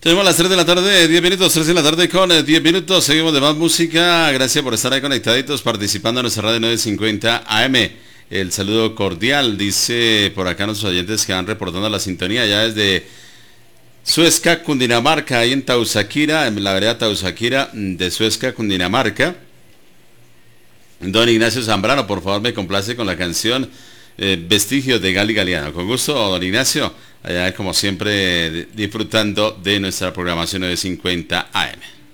Tenemos las 3 de la tarde, 10 minutos, 3 de la tarde con 10 minutos. Seguimos de más música. Gracias por estar ahí conectaditos, participando en nuestra radio 950 AM. El saludo cordial, dice por acá nuestros oyentes que van reportando la sintonía ya desde Suezca, Cundinamarca, ahí en Tausaquira, en la vereda Tausaquira de Suezca, Cundinamarca. Don Ignacio Zambrano, por favor, me complace con la canción Vestigios de Gali Galiano. Con gusto, don Ignacio, allá como siempre disfrutando de nuestra programación 950 AM.